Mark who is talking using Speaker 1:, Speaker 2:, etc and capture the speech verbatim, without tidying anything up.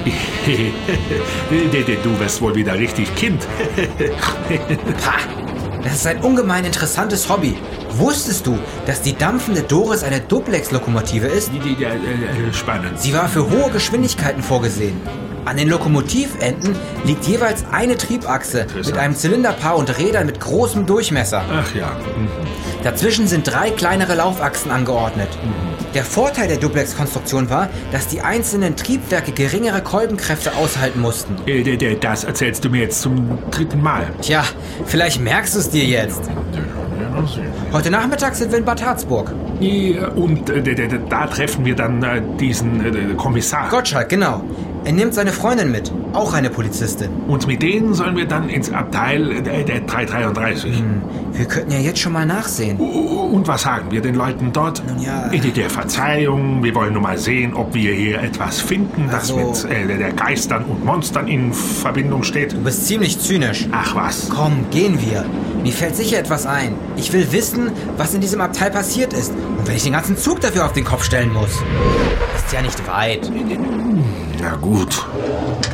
Speaker 1: Du wirst wohl wieder richtig Kind.
Speaker 2: Ha, das ist ein ungemein interessantes Hobby. Wusstest du, dass die dampfende Doris eine Duplex-Lokomotive ist?
Speaker 1: Ja, äh, spannend.
Speaker 2: Sie war für hohe Geschwindigkeiten vorgesehen. An den Lokomotivenden liegt jeweils eine Triebachse mit einem Zylinderpaar und Rädern mit großem Durchmesser.
Speaker 1: Ach ja. Mhm.
Speaker 2: Dazwischen sind drei kleinere Laufachsen angeordnet. Mhm. Der Vorteil der Duplex-Konstruktion war, dass die einzelnen Triebwerke geringere Kolbenkräfte aushalten mussten.
Speaker 1: Äh, das erzählst du mir jetzt zum dritten Mal.
Speaker 2: Tja, vielleicht merkst du es dir jetzt. Heute Nachmittag sind wir in Bad Harzburg.
Speaker 1: Und äh, da treffen wir dann äh, diesen äh, Kommissar.
Speaker 2: Gottschalk, genau. Er nimmt seine Freundin mit, auch eine Polizistin.
Speaker 1: Und mit denen sollen wir dann ins Abteil äh, der dreihundertdreiunddreißig.
Speaker 2: Hm, wir könnten ja jetzt schon mal nachsehen.
Speaker 1: Und was sagen wir den Leuten dort?
Speaker 2: Nun ja...
Speaker 1: In der Verzeihung, wir wollen nur mal sehen, ob wir hier etwas finden, das
Speaker 2: also,
Speaker 1: mit äh, der Geistern und Monstern in Verbindung steht.
Speaker 2: Du bist ziemlich zynisch.
Speaker 1: Ach was.
Speaker 2: Komm, gehen wir. Mir fällt sicher etwas ein. Ich will wissen, was in diesem Abteil passiert ist. Und wenn ich den ganzen Zug dafür auf den Kopf stellen muss. Ist ja nicht weit.
Speaker 1: Na gut.